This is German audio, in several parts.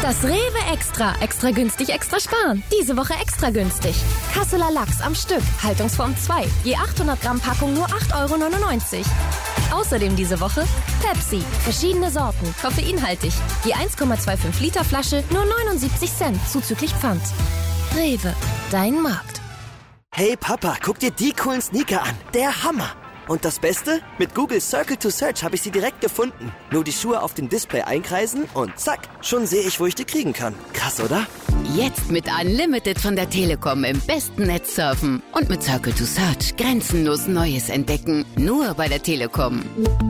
Das Rewe Extra. Extra günstig, extra sparen. Diese Woche extra günstig. Kasseler Lachs am Stück. Haltungsform 2. Je 800 Gramm Packung nur 8,99 €. Außerdem diese Woche Pepsi. Verschiedene Sorten. Koffeinhaltig. Je 1,25 Liter Flasche nur 79 Cent. Zuzüglich Pfand. Rewe. Dein Markt. Hey Papa, guck dir die coolen Sneaker an. Der Hammer. Und das Beste? Mit Google Circle to Search habe ich sie direkt gefunden. Nur die Schuhe auf dem Display einkreisen und zack, schon sehe ich, wo ich die kriegen kann. Krass, oder? Jetzt mit Unlimited von der Telekom im besten Netz surfen. Und mit Circle to Search grenzenlos Neues entdecken. Nur bei der Telekom.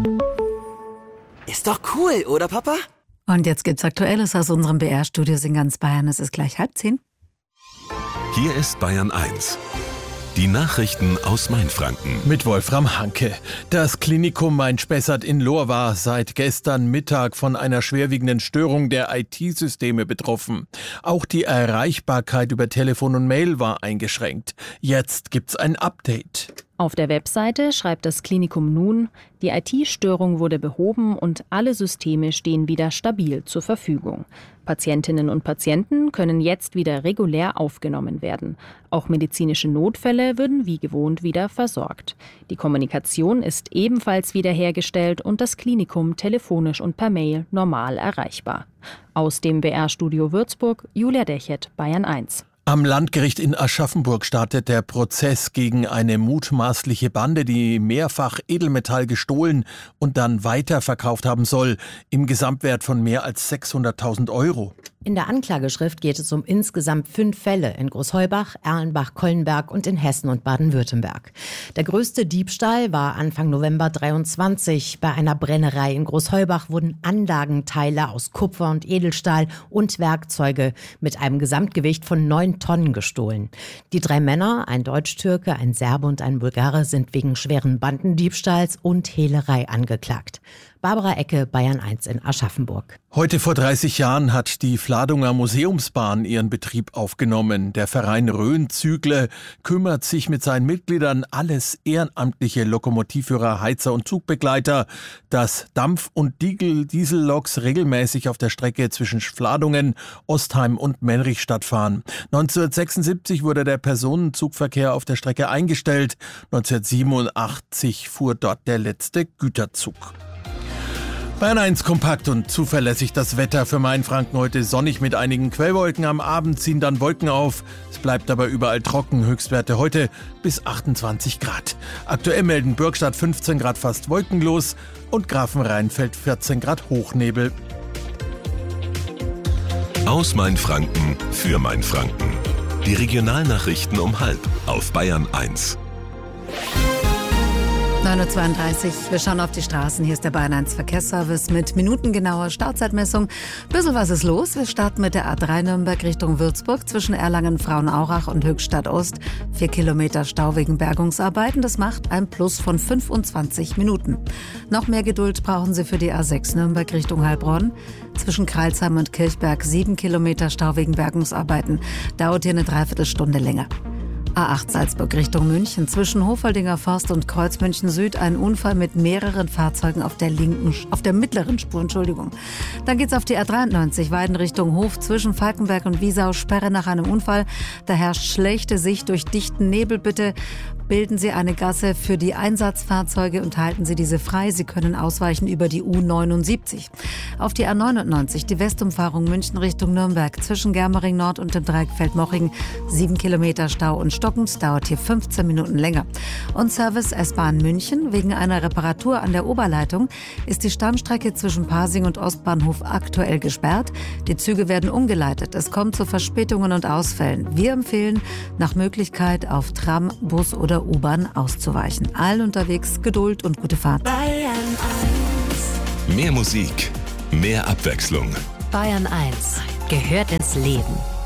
Ist doch cool, oder Papa? Und jetzt gibt's Aktuelles aus unserem BR-Studios in ganz Bayern. Es ist gleich 9:30. Hier ist Bayern 1. Die Nachrichten aus Mainfranken. Mit Wolfram Hanke. Das Klinikum Main-Spessart in Lohr war seit gestern Mittag von einer schwerwiegenden Störung der IT-Systeme betroffen. Auch die Erreichbarkeit über Telefon und Mail war eingeschränkt. Jetzt gibt's ein Update. Auf der Webseite schreibt das Klinikum nun, die IT-Störung wurde behoben und alle Systeme stehen wieder stabil zur Verfügung. Patientinnen und Patienten können jetzt wieder regulär aufgenommen werden. Auch medizinische Notfälle würden wie gewohnt wieder versorgt. Die Kommunikation ist ebenfalls wiederhergestellt und das Klinikum telefonisch und per Mail normal erreichbar. Aus dem BR-Studio Würzburg, Julia Dechert, Bayern 1. Am Landgericht in Aschaffenburg startet der Prozess gegen eine mutmaßliche Bande, die mehrfach Edelmetall gestohlen und dann weiterverkauft haben soll, im Gesamtwert von mehr als 600.000 €. In der Anklageschrift geht es um insgesamt 5 Fälle in Großheubach, Erlenbach, Kollenberg und in Hessen und Baden-Württemberg. Der größte Diebstahl war Anfang November 23. Bei einer Brennerei in Großheubach wurden Anlagenteile aus Kupfer und Edelstahl und Werkzeuge mit einem Gesamtgewicht von 9 Tonnen gestohlen. Die 3 Männer, ein Deutsch-Türke, ein Serbe und ein Bulgare, sind wegen schweren Bandendiebstahls und Hehlerei angeklagt. Barbara Ecke, Bayern 1 in Aschaffenburg. Heute vor 30 Jahren hat die Fladunger Museumsbahn ihren Betrieb aufgenommen. Der Verein Rhön-Zügle kümmert sich mit seinen Mitgliedern, alles ehrenamtliche Lokomotivführer, Heizer und Zugbegleiter, dass Dampf- und Dieselloks regelmäßig auf der Strecke zwischen Fladungen, Ostheim und Menrichstadt fahren. 1976 wurde der Personenzugverkehr auf der Strecke eingestellt. 1987 fuhr dort der letzte Güterzug. Bayern 1 kompakt und zuverlässig das Wetter für Mainfranken. Heute sonnig mit einigen Quellwolken. Am Abend ziehen dann Wolken auf. Es bleibt aber überall trocken. Höchstwerte heute bis 28 Grad. Aktuell melden Bürgstadt 15 Grad fast wolkenlos und Grafenrheinfeld 14 Grad Hochnebel. Aus Mainfranken für Mainfranken. Die Regionalnachrichten um 12:30 auf Bayern 1. 9:32 Uhr. Wir schauen auf die Straßen. Hier ist der Bayern 1 Verkehrsservice mit minutengenauer Startzeitmessung. Bisschen was ist los. Wir starten mit der A3 Nürnberg Richtung Würzburg zwischen Erlangen, Frauenaurach und Höchstadt Ost. 4 Kilometer Stau wegen Bergungsarbeiten. Das macht ein Plus von 25 Minuten. Noch mehr Geduld brauchen Sie für die A6 Nürnberg Richtung Heilbronn. Zwischen Kreilsheim und Kirchberg 7 Kilometer Stau wegen Bergungsarbeiten. Dauert hier eine Dreiviertelstunde länger. A8 Salzburg Richtung München. Zwischen Hofaldinger Forst und Kreuz München Süd ein Unfall mit mehreren Fahrzeugen auf der mittleren Spur. Dann geht's auf die A93 Weiden Richtung Hof. Zwischen Falkenberg und Wiesau Sperre nach einem Unfall. Da herrscht schlechte Sicht durch dichten Nebel. Bitte bilden Sie eine Gasse für die Einsatzfahrzeuge und halten Sie diese frei. Sie können ausweichen über die U79. Auf die A99 die Westumfahrung München Richtung Nürnberg. Zwischen Germering Nord und dem Dreieck Feldmoching 7 Kilometer Stau und stockend, dauert hier 15 Minuten länger. Und Service S-Bahn München. Wegen einer Reparatur an der Oberleitung ist die Stammstrecke zwischen Pasing und Ostbahnhof aktuell gesperrt. Die Züge werden umgeleitet. Es kommt zu Verspätungen und Ausfällen. Wir empfehlen, nach Möglichkeit auf Tram, Bus oder U-Bahn auszuweichen. Allen unterwegs Geduld und gute Fahrt. Bayern 1. Mehr Musik, mehr Abwechslung. Bayern 1 gehört ins Leben.